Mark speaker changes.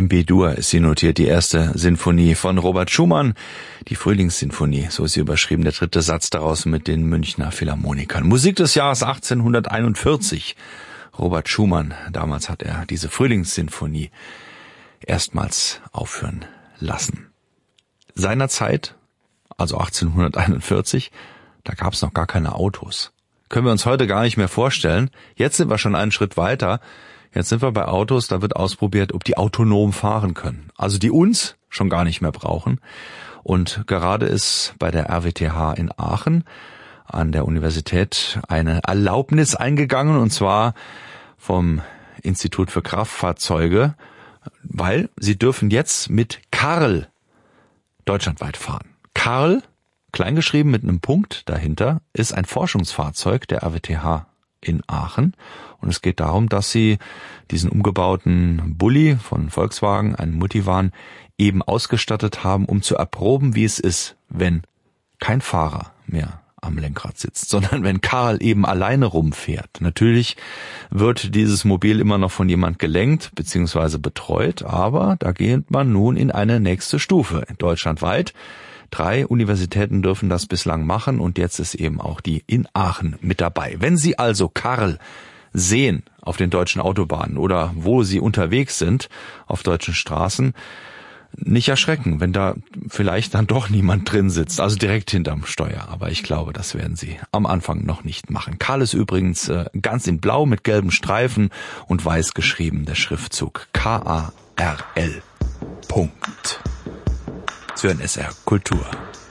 Speaker 1: Im B-Dur ist sie notiert, die erste Sinfonie von Robert Schumann, die Frühlingssinfonie, so ist sie überschrieben, der dritte Satz daraus mit den Münchner Philharmonikern. Musik des Jahres 1841. Robert Schumann, damals hat er diese Frühlingssinfonie erstmals aufführen lassen. Seinerzeit, also 1841, da gab es noch gar keine Autos. Können wir uns heute gar nicht mehr vorstellen. Jetzt sind wir schon einen Schritt weiter. Jetzt sind wir bei Autos, da wird ausprobiert, ob die autonom fahren können. Also die uns schon gar nicht mehr brauchen. Und gerade ist bei der RWTH in Aachen an der Universität eine Erlaubnis eingegangen, und zwar vom Institut für Kraftfahrzeuge, weil sie dürfen jetzt mit Karl deutschlandweit fahren. Karl, kleingeschrieben mit einem Punkt dahinter, ist ein Forschungsfahrzeug der RWTH in Aachen. Und es geht darum, dass sie diesen umgebauten Bulli von Volkswagen, einen Multivan, eben ausgestattet haben, um zu erproben, wie es ist, wenn kein Fahrer mehr am Lenkrad sitzt, sondern wenn Karl eben alleine rumfährt. Natürlich wird dieses Mobil immer noch von jemand gelenkt bzw. betreut, aber da geht man nun in eine nächste Stufe. Deutschlandweit 3 Universitäten dürfen das bislang machen und jetzt ist eben auch die in Aachen mit dabei. Wenn Sie also Karl sehen auf den deutschen Autobahnen oder wo Sie unterwegs sind auf deutschen Straßen, nicht erschrecken, wenn da vielleicht dann doch niemand drin sitzt, also direkt hinterm Steuer. Aber ich glaube, das werden Sie am Anfang noch nicht machen. Karl ist übrigens ganz in Blau mit gelben Streifen und weiß geschrieben, der Schriftzug KARL. Punkt. Sie hören SR Kultur.